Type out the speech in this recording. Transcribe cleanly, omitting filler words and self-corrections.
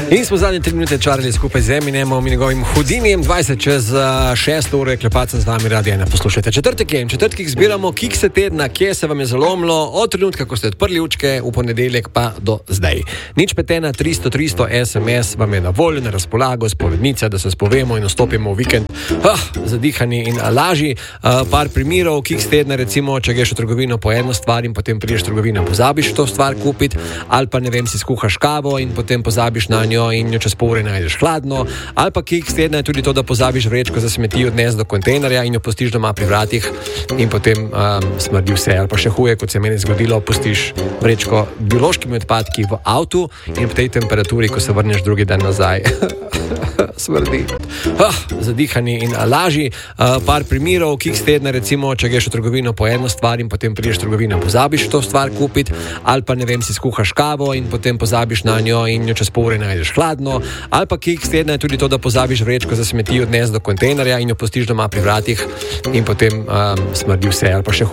In smo zadnje 3 minute čarali skupaj z Eminemom in njegovim Houdinijem. 20 čez 6 ure, klepacem z vami Radio 1. Poslušajte, četrtek je in četrtkih zbiramo kikse tedna, kje se vam je zalomilo od trenutka, ko ste odprli učke, v ponedeljek pa do zdaj. Nič petena, 300 SMS vam je na voljo, na razpolago, spovednica, da se spovemo in vstopimo v vikend zadihani in lažji. Par primerov, kiks tedna, recimo, če greš v trgovino po eno stvar in potem prideš v trgovino, pozabiš to stvar kupiti, ali pa ne vem, si skuhaš kavo in potem pozabiš na njo in jo čez pol ure najdeš hladno, ali pa kiks tedna je tudi to, da pozabiš vrečko za smeti odnesti do kontejnerja in jo pustiš doma pri vratih in potem smrdi vse, ali pa še huje, kot se je meni zgodilo, pustiš vrečko biološkimi odpadki v avtu in v tej temperaturi, ko se vrneš drugi dan nazaj smrdi. Zadihani in lažji. Par primerov, kiks tedna, recimo, če greš v trgovino po eno stvar in potem prideš v trgovino, pozabiš to stvar kupiti, ali pa ne vem, si skuhaš kavo in potem pozabiš na njo in jo čez pol ure najdeš hladno, ali pa kiks tedna je tudi to, da pozabiš vrečko za smeti odnesti do kontejnerja in jo pustiš doma pri vratih in potem smrdi vse, ali pa še huje.